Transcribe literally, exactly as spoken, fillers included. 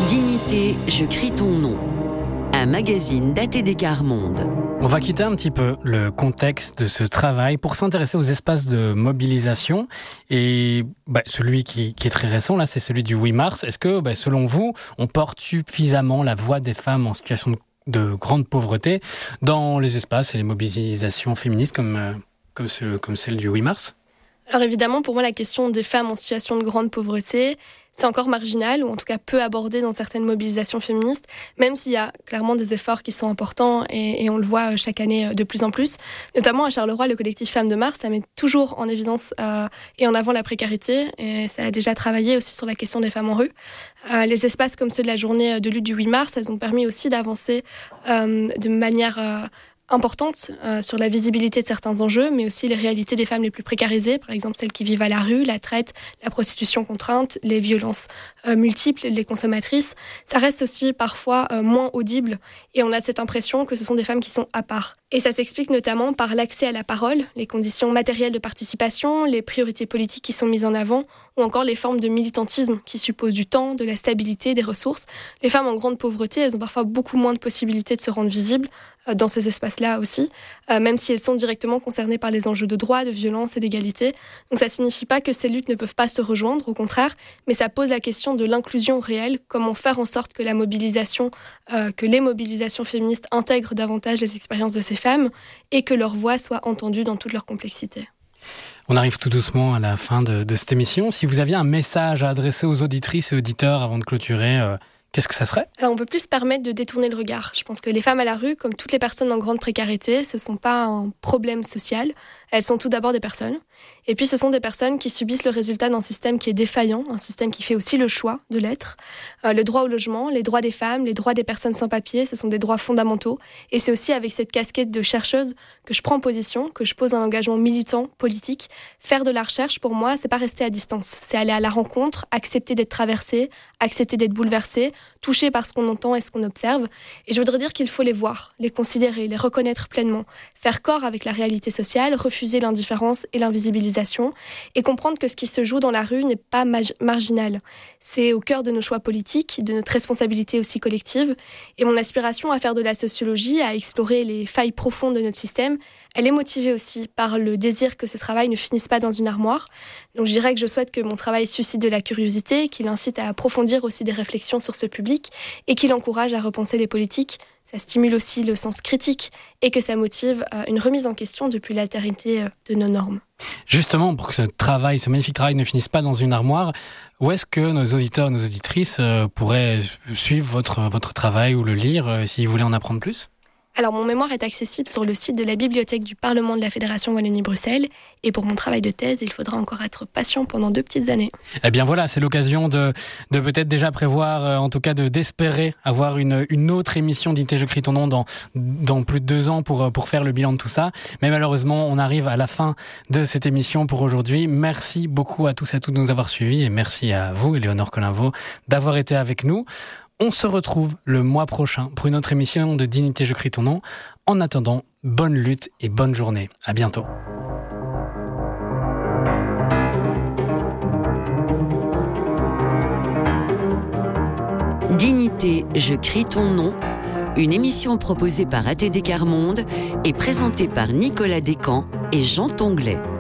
Dignité, je crie ton nom. Un magazine d'A T D Quart Monde. On va quitter un petit peu le contexte de ce travail pour s'intéresser aux espaces de mobilisation. Et bah, celui qui, qui est très récent, là, c'est celui du huit mars. Est-ce que, bah, selon vous, on porte suffisamment la voix des femmes en situation de, de grande pauvreté dans les espaces et les mobilisations féministes comme, euh, comme, ce, comme celle du huit mars ? Alors évidemment, pour moi, la question des femmes en situation de grande pauvreté, c'est encore marginal, ou en tout cas peu abordé dans certaines mobilisations féministes, même s'il y a clairement des efforts qui sont importants et, et on le voit chaque année de plus en plus. Notamment à Charleroi, le collectif Femmes de Mars, ça met toujours en évidence euh, et en avant la précarité, et ça a déjà travaillé aussi sur la question des femmes en rue. Euh, les espaces comme ceux de la journée de lutte du huit mars, elles ont permis aussi d'avancer euh, de manière... Euh, importante euh, sur la visibilité de certains enjeux, mais aussi les réalités des femmes les plus précarisées, par exemple celles qui vivent à la rue, la traite, la prostitution contrainte, les violences euh, multiples, les consommatrices. Ça reste aussi parfois euh, moins audible et on a cette impression que ce sont des femmes qui sont à part. Et ça s'explique notamment par l'accès à la parole, les conditions matérielles de participation, les priorités politiques qui sont mises en avant, ou encore les formes de militantisme qui supposent du temps, de la stabilité, des ressources. Les femmes en grande pauvreté, elles ont parfois beaucoup moins de possibilités de se rendre visibles euh, dans ces espaces-là aussi, euh, même si elles sont directement concernées par les enjeux de droit, de violence et d'égalité. Donc ça ne signifie pas que ces luttes ne peuvent pas se rejoindre, au contraire, mais ça pose la question de l'inclusion réelle, comment faire en sorte que la mobilisation, euh, que les mobilisations féministes intègrent davantage les expériences de ces femmes et que leur voix soit entendue dans toute leur complexité. On arrive tout doucement à la fin de, de cette émission. Si vous aviez un message à adresser aux auditrices et auditeurs avant de clôturer, euh, qu'est-ce que ça serait ? Alors on peut plus se permettre de détourner le regard. Je pense que les femmes à la rue, comme toutes les personnes en grande précarité, ce ne sont pas un problème social. Elles sont tout d'abord des personnes. Et puis ce sont des personnes qui subissent le résultat d'un système qui est défaillant, un système qui fait aussi le choix de l'être. Euh, le droit au logement, les droits des femmes, les droits des personnes sans papier, ce sont des droits fondamentaux. Et c'est aussi avec cette casquette de chercheuse que je prends position, que je pose un engagement militant, politique. Faire de la recherche, pour moi, c'est pas rester à distance. C'est aller à la rencontre, accepter d'être traversé, accepter d'être bouleversé, touché par ce qu'on entend et ce qu'on observe. Et je voudrais dire qu'il faut les voir, les considérer, les reconnaître pleinement, faire corps avec la réalité sociale, refuser l'indifférence et l'invisibilisation et comprendre que ce qui se joue dans la rue n'est pas mag- marginal. C'est au cœur de nos choix politiques, de notre responsabilité aussi collective. Et mon aspiration à faire de la sociologie, à explorer les failles profondes de notre système, elle est motivée aussi par le désir que ce travail ne finisse pas dans une armoire. Donc je dirais que je souhaite que mon travail suscite de la curiosité, qu'il incite à approfondir aussi des réflexions sur ce public et qu'il encourage à repenser les politiques. Ça stimule aussi le sens critique et que ça motive une remise en question depuis l'altérité de nos normes. Justement, pour que ce travail, ce magnifique travail ne finisse pas dans une armoire, où est-ce que nos auditeurs, nos auditrices pourraient suivre votre, votre travail ou le lire s'ils voulaient en apprendre plus ? Alors, mon mémoire est accessible sur le site de la Bibliothèque du Parlement de la Fédération Wallonie-Bruxelles. Et pour mon travail de thèse, il faudra encore être patient pendant deux petites années. Eh bien voilà, c'est l'occasion de, de peut-être déjà prévoir, en tout cas de, d'espérer avoir une, une autre émission d'I T Je crie ton nom dans, dans plus de deux ans pour, pour faire le bilan de tout ça. Mais malheureusement, on arrive à la fin de cette émission pour aujourd'hui. Merci beaucoup à tous et à toutes de nous avoir suivis. Et merci à vous, Éléonore Colinvaux, d'avoir été avec nous. On se retrouve le mois prochain pour une autre émission de Dignité, je crie ton nom. En attendant, bonne lutte et bonne journée. À bientôt. Dignité, je crie ton nom. Une émission proposée par A T D Quart Monde et présentée par Nicolas Descamps et Jean Tonglet.